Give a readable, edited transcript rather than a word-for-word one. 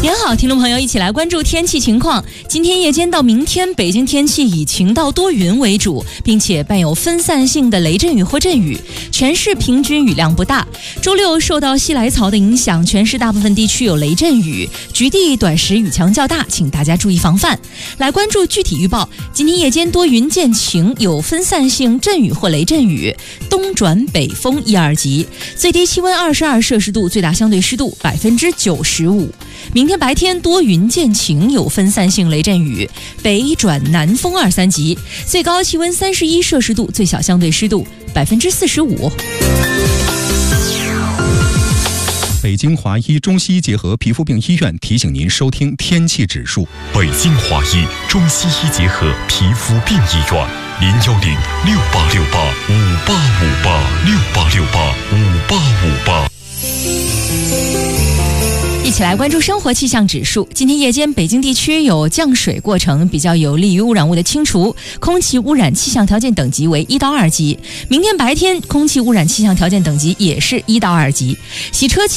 您好，听众朋友，一起来关注天气情况。今天夜间到明天，北京天气以晴到多云为主，并且伴有分散性的雷阵雨或阵雨，全市平均雨量不大。周六受到西来槽的影响，全市大部分地区有雷阵雨，局地短时雨强较大，请大家注意防范。来关注具体预报，今天夜间多云见晴，有分散性阵雨或雷阵雨，东转北风1、2级，最低气温22摄氏度，最大相对湿度95%。明天白天多云见晴，有分散性雷阵雨，北转南风2、3级，最高气温31摄氏度，最小相对湿度45%。 北京华医中西医结合皮肤病医院提醒您收听天气指数。 北京华医中西医结合皮肤病医院，0106868585868685858。 一起来关注生活气象指数。今天夜间，北京地区有降水过程，比较有利于污染物的清除，空气污染气象条件等级为1到2级。明天白天，空气污染气象条件等级也是1到2级。洗车